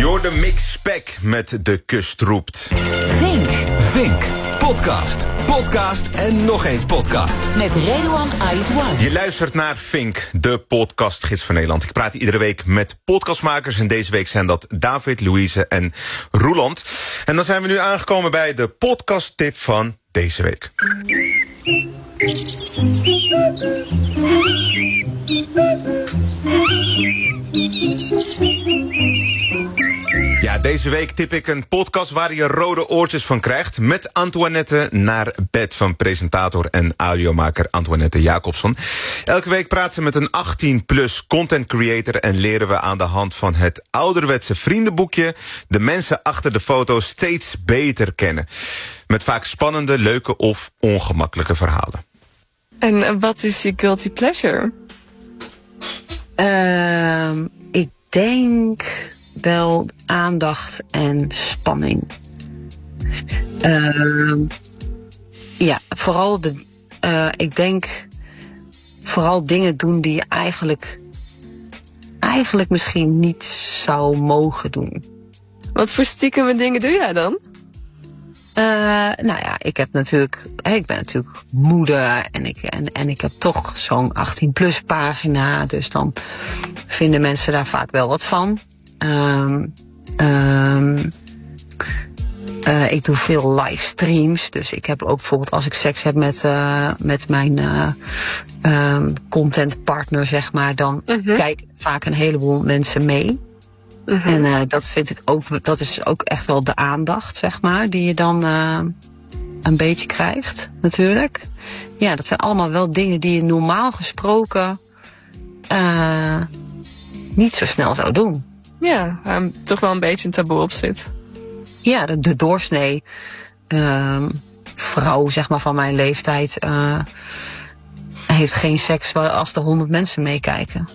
Jorde Mix Pack met De Kust Roept. Vink. Podcast en nog eens podcast. Met Redouan Aïdouan. Je luistert naar Vink, de podcastgids van Nederland. Ik praat iedere week met podcastmakers en deze week zijn dat David, Louise en Roeland. En dan zijn we nu aangekomen bij de podcasttip van deze week. Ja, deze week tip ik een podcast waar je rode oortjes van krijgt. Met Antoinette naar bed van presentator en audiomaker Antoinette Jacobson. Elke week praat ze met een 18+ content creator en leren we aan de hand van het ouderwetse vriendenboekje de mensen achter de foto steeds beter kennen. Met vaak spannende, leuke of ongemakkelijke verhalen. En wat is je guilty pleasure? Ik denk wel aandacht en spanning. Ja, vooral ik denk vooral dingen doen die je eigenlijk misschien niet zou mogen doen. Wat voor stiekeme dingen doe jij dan? Nou ja, ik ben natuurlijk moeder en ik heb toch zo'n 18+ pagina, dus dan vinden mensen daar vaak wel wat van. Ik doe veel livestreams, dus ik heb ook bijvoorbeeld als ik seks heb met mijn contentpartner, zeg maar, dan kijken vaak een heleboel mensen mee. En dat vind ik ook, dat is ook echt wel de aandacht, zeg maar, die je dan een beetje krijgt, natuurlijk. Ja, dat zijn allemaal wel dingen die je normaal gesproken niet zo snel zou doen. Ja, waar toch wel een beetje een taboe op zit. Ja, de doorsnee vrouw, zeg maar, van mijn leeftijd heeft geen seks als er 100 mensen meekijken.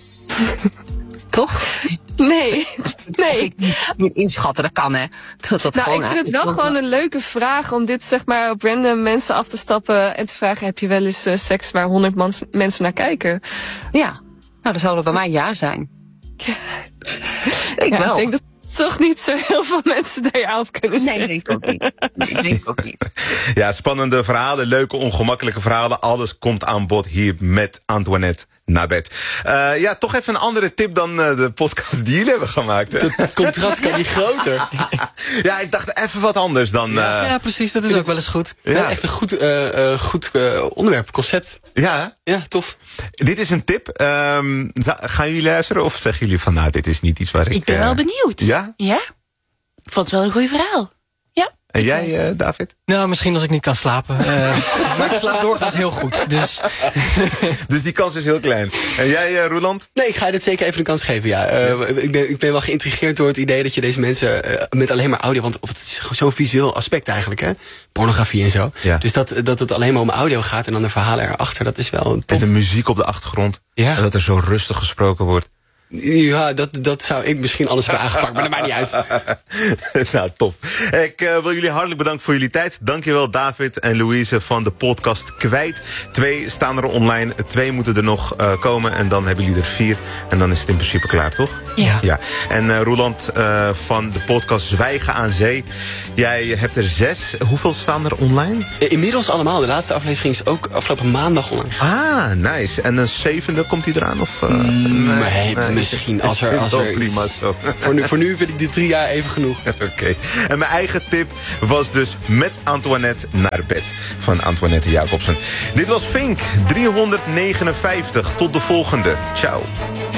Toch? Nee. Ik moet inschatten, dat kan, hè. Ik vind het wel gewoon een leuke vraag om dit, zeg maar, op random mensen af te stappen en te vragen, heb je wel eens seks waar 100 mensen naar kijken? Ja, nou, dan zou er bij mij ja zijn. Ja. Ik wel. Ik denk dat toch niet zo heel veel mensen daar ja op kunnen zeggen. Nee, denk ik ook niet. Ja, spannende verhalen, leuke, ongemakkelijke verhalen. Alles komt aan bod hier met Antoinette naar bed. Ja, toch even een andere tip dan de podcast die jullie hebben gemaakt. Hè? Het contrast kan niet groter. Ja, ik dacht even wat anders dan... Ja, precies, dat is ook wel eens goed. Ja. Echt een goed onderwerp, concept. Ja, Ja, tof. dit is een tip. Gaan jullie luisteren of zeggen jullie van, nou, dit is niet iets waar ik... Ik ben wel benieuwd. Ja? Ja? Ik vond het wel een goed verhaal. Ja. En jij, David? Nou, misschien als ik niet kan slapen. Maar ik slaap doorgaans heel goed. Dus Dus die kans is heel klein. En jij, Roeland? nee, ik ga je dit zeker even een kans geven, ja. Ik ben wel geïntrigeerd door het idee dat je deze mensen met alleen maar audio... want het is zo'n visueel aspect eigenlijk, hè. Pornografie en zo. Ja. Dus dat het alleen maar om audio gaat en dan de verhalen erachter, dat is wel En tof. de muziek op de achtergrond. Ja. En dat er zo rustig gesproken wordt. Ja, dat zou ik misschien anders hebben aangepakt, maar dat maakt niet uit. Nou, top. Ik wil jullie hartelijk bedanken voor jullie tijd. Dankjewel David en Louise van de podcast Kwijt. 2 staan er online, 2 moeten er nog komen. En dan hebben jullie er 4. En dan is het in principe klaar, toch? Ja. En Roeland van de podcast Zwijgen aan Zee. Jij hebt er 6. Hoeveel staan er online? Inmiddels allemaal. De laatste aflevering is ook afgelopen maandag online. Ah, nice. En een 7e komt die eraan? Of, Nee, misschien als er iets... prima zo. Voor nu vind ik die 3 jaar even genoeg. Oké. En mijn eigen tip was dus met Antoinette naar bed van Antoinette Jacobson. Dit was Vink 359. Tot de volgende. Ciao.